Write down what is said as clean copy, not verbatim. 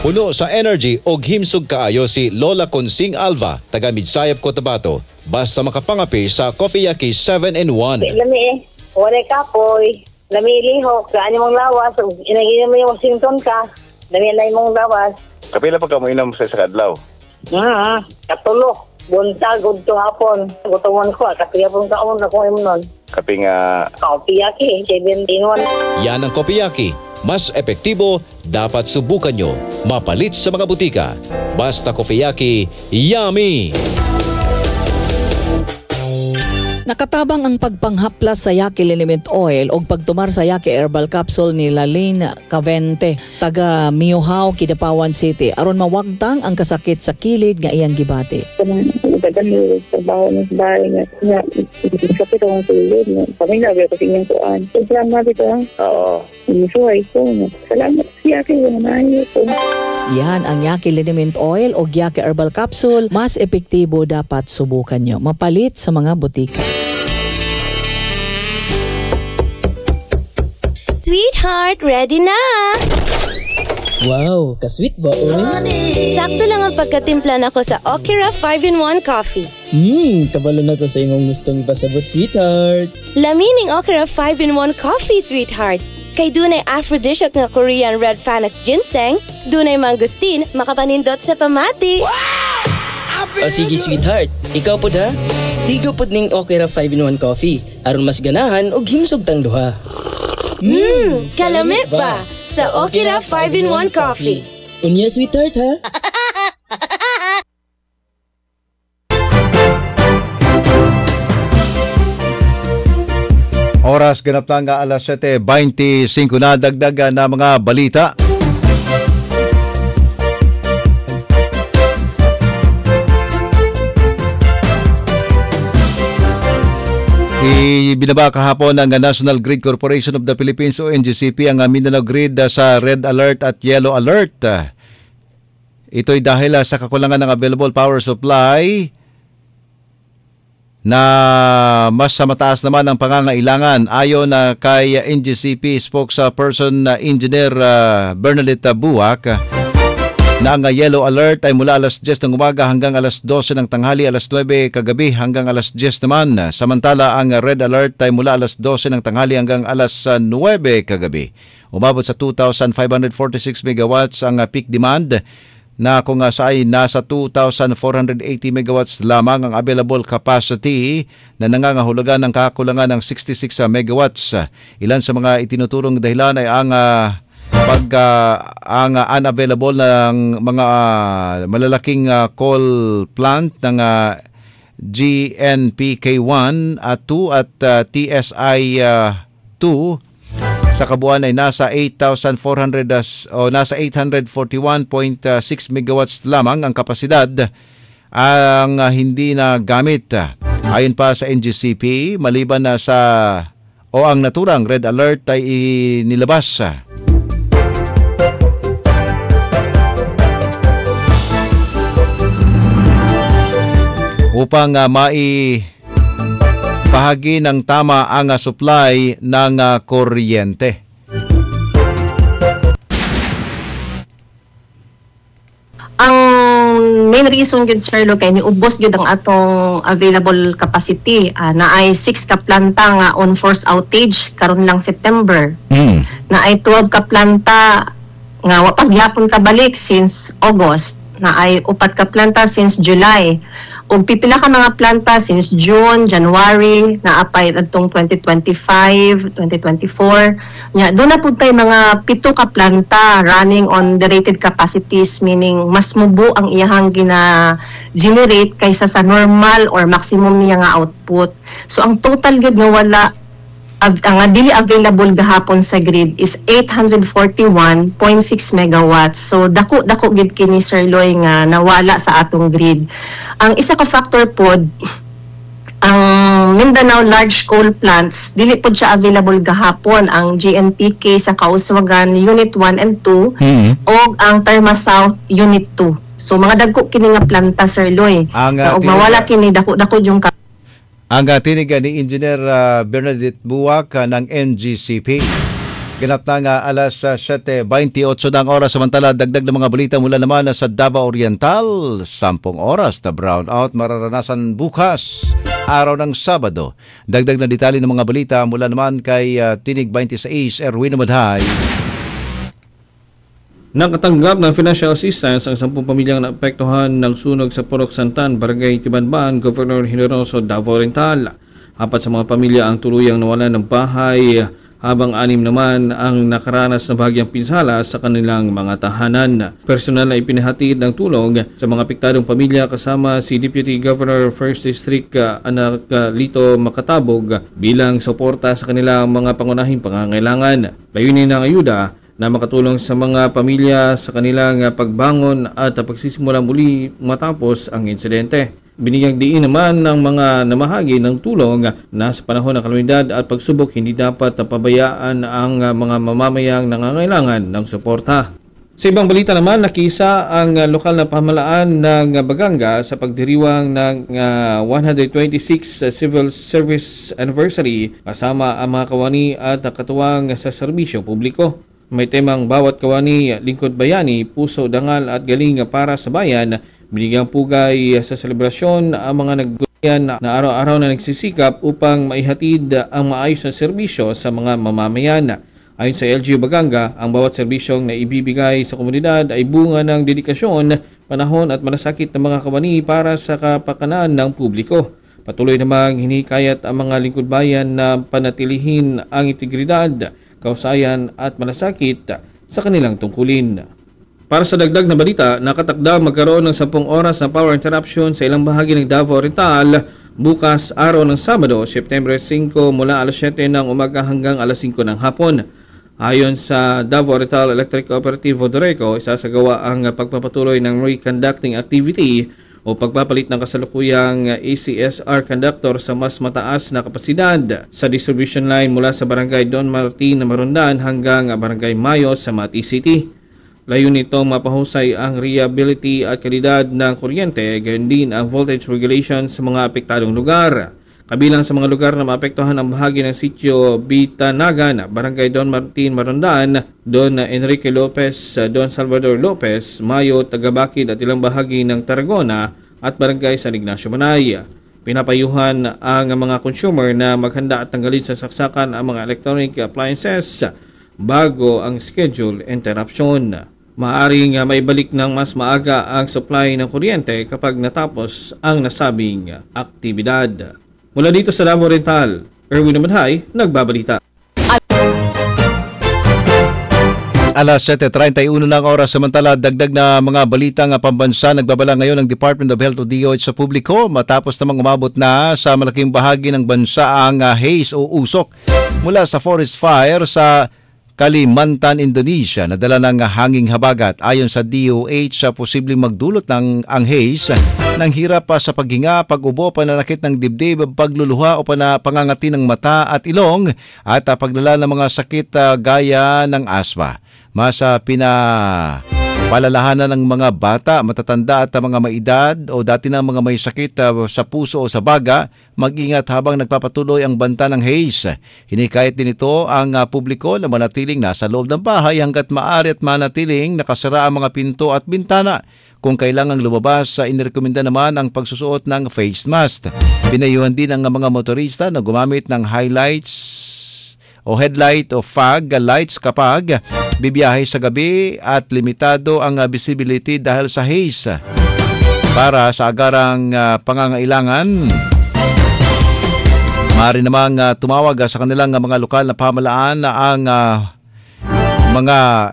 Puno sa energy o himsog kaayo si Lola Consing Alva, taga Midsayap, Cotabato. Basta makapangapi sa Coffeeyaki 7-in-1. Lami wala kapoy. Lami lihok, saan mong lawas. Inaginom mo yung Washington ka. Lami mong lawas. Kapila pa ka mo inom sa kadlaw? Katulo. Buntag, gudto hapon. Gutumon ko, kapiyapon kaon na kung nun. Kapi nga... Coffeeyaki, 7-in-1. Yan ang Coffeeyaki. Mas epektibo, dapat subukan nyo. Mapalit sa mga butika. Basta Coffeeyaki, yummy! Nakatabang ang pagpanghaplas sa Yaki Liniment Oil o pagtumar sa Yaki Herbal Capsule ni Lalene Cavente, taga Miohao, Kidapawan City. Aron mawagtang ang kasakit sa kilid nga iyang gibati. Kadang trabaho ng bahay nga sakit ang kilid. Kami nabi ko sa inyong kuan. Salamat ito. Oo. Isuhay ko. Salamat siya kayo na ko. Yan ang Yaki Liniment Oil o Yaki Herbal Capsule. Mas epektibo, dapat subukan nyo. Mapalit sa mga butika. Sweetheart, ready na! Wow, ka-sweet ba, oy? Sakto lang ang pagkatimpla nako sa Okira 5-in-1 coffee. Kabalo na ko sa imong gustong ipasabot, sweetheart. Lamining Okira 5-in-1 coffee, sweetheart. Kay dunay aphrodisiac nga Korean red Panax ginseng, dunay mangustin, makapanindot sa pamati. O sige, sweetheart. Ikaw po da? Higo po ning Okira 5-in-1 coffee. Aron mas ganahan og himsog tang duha. Kalamit ba sa Okira 5-in-1 coffee? Unya, sweetheart, ha? Oras ganap na nga alas 7:25 na, dagdag na mga balita. Ibinaba kahapon ng National Grid Corporation of the Philippines o NGCP ang Mindanao Grid sa Red Alert at Yellow Alert. Ito'y dahil sa kakulangan ng available power supply na mas mataas naman ang pangangailangan. Ayon kay NGCP spokesperson Engineer Bernadette Buwak, na ang yellow alert ay mula alas 10 ng umaga hanggang alas 12 ng tanghali, alas 9 kagabi hanggang alas 10 naman. Samantala ang red alert ay mula alas 12 ng tanghali hanggang alas 9 kagabi. Umabot sa 2,546 megawatts ang peak demand, na kung saan nasa 2,480 megawatts lamang ang available capacity na nangangahulugan ng kakulangan ng 66 megawatts. Ilan sa mga itinuturong dahilan ay ang unavailable ng mga malalaking coal plant ng GNPK1 at 2 at TSI 2 sa kabuuan ay nasa 8,400 o nasa 841.6 megawatts lamang ang kapasidad ang hindi na gamit. Ayon pa sa NGCP, maliban na sa ang naturang red alert ay inilabas upang bahagi ng tama ang supply ng kuryente. Ang main reason yun, sir, kay niubos yun ang atong available capacity. Na ay 6 ka planta nga on force outage karon lang September. Na ay 12 ka planta nga pagyapon kabalik since August. Na ay 4 ka planta since July. O pipila ka mga planta since June, January, na apay adtong 2025, 2024. Doon na po tayo mga 7 ka planta running on the rated capacities, meaning mas mubo ang iyahang gina-generate kaysa sa normal or maximum niya nga output. So ang total gid nga wala ang dili available gahapon sa grid is 841.6 megawatts. So dako gid kini, Sir Loy, nga nawala sa atong grid. Ang isa ka factor pod, ang Mindanao large coal plants dili pod siya available gahapon, ang GNPK sa Kauswagan Unit 1 and 2 o ang Terma South Unit 2. So mga dagko kini nga planta, Sir Loy. Og mawala kini dako yung ang tinig ni Engineer Bernadette Buwak ng NGCP. Kinatang alas 7:28 na ang oras. Samantala, dagdag na mga balita mula naman sa Davao Oriental. 10 oras na brownout mararanasan bukas, araw ng Sabado. Dagdag na detalye ng mga balita mula naman kay Tinig 26, Erwin Amadhay. Nakatanggap ng financial assistance ang 10 pamilyang naapektuhan ng sunog sa Purok Santan, Barangay Tibanban, Governor Generoso, Davao Oriental. 4 sa mga pamilya ang tuluyang nawalan ng bahay, habang 6 naman ang nakaranas na bahagyang pinsala sa kanilang mga tahanan. Personal na ipinahatid ng tulong sa mga apektadong pamilya kasama si Deputy Governor 1st District Anak Lito Makatabog bilang suporta sa kanilang mga pangunahing pangangailangan. Layunin ng ayuda na makatulong sa mga pamilya sa kanilang pagbangon at pagsisimula muli matapos ang insidente. Binigyang diin naman ng mga namahagi ng tulong na sa panahon ng kalamidad at pagsubok hindi dapat pabayaan ang mga mamamayang nangangailangan ng suporta. Sa ibang balita naman, nakisa ang lokal na pamahalaan ng Baganga sa pagdiriwang ng 126 Civil Service Anniversary kasama ang mga kawani at katuwang sa serbisyo publiko. May temang bawat kawani, lingkod bayani, puso, dangal at galing para sa bayan. Binigyang pugay sa selebrasyon ang mga nagguyan na araw-araw na nagsisikap upang maihatid ang maayos na serbisyo sa mga mamamayan. Ayon sa LGU Baganga, ang bawat serbisyong na ibibigay sa komunidad ay bunga ng dedikasyon, panahon at malasakit ng mga kawani para sa kapakanan ng publiko. Patuloy namang hinikayat ang mga lingkod bayan na panatilihin ang integridad, kausayan at malasakit sa kanilang tungkulin. Para sa dagdag na balita, nakatakda magkaroon ng 10 oras na power interruption sa ilang bahagi ng Davao Oriental bukas araw ng Sabado, September 5 mula alas 7 ng umaga hanggang alas 5 ng hapon. Ayon sa Davao Oriental Electric Cooperative o DORECO, isasagawa ang pagpapatuloy ng reconducting activity o pagpapalit ng kasalukuyang ACSR conductor sa mas mataas na kapasidad sa distribution line mula sa Barangay Don Martin, Marondan hanggang Barangay Mayo sa Mati City. Layun nitong mapahusay ang reliability at kalidad ng kuryente, gayon din ang voltage regulation sa mga apektadong lugar. Kabilang sa mga lugar na maapektuhan ang bahagi ng sitio Bitanagan, Barangay Don Martin, Marondan, Don Enrique Lopez, Don Salvador Lopez, Mayo, Tagabakid at ilang bahagi ng Tarragona at Barangay San Ignacio Manay. Pinapayuhan ang mga consumer na maghanda at tanggalin sa saksakan ang mga electronic appliances bago ang schedule interruption. Maaring maibalik ng mas maaga ang supply ng kuryente kapag natapos ang nasabing aktibidad. Mula dito sa Davao Oriental, Erwin Amadhay, nagbabalita. Alas 7:31 na ang oras. Samantala, dagdag na mga balitang pambansa nagbabala ngayon ng Department of Health o DOH sa publiko matapos namang umabot na sa malaking bahagi ng bansa ang haze o usok mula sa forest fire sa Kalimantan, Indonesia, nadala ng hanging habagat. Ayon sa DOH, posibleng magdulot ng ang haze ng hirap sa paghinga, pag-ubo, pananakit ng dibdib, pagluluha o pangangati ng mata at ilong at paglala ng mga sakit gaya ng asma. Mas pinapalalahanan ng mga bata, matatanda at mga maedad o dati na mga may sakit sa puso o sa baga, mag-ingat habang nagpapatuloy ang banta ng haze. Hinikayat din ito ang publiko na manatiling nasa loob ng bahay hanggat maaari at manatiling nakasara ang mga pinto at bintana. Kung kailangang lumabas, inirekomenda naman ang pagsusuot ng face mask. Pinayuhan din ang mga motorista na gumamit ng highlights o headlight o fog lights kapag bibiyahe sa gabi at limitado ang visibility dahil sa haze. Para sa agarang pangangailangan, maaari namang tumawag sa kanilang mga lokal na pamahalaan na ang mga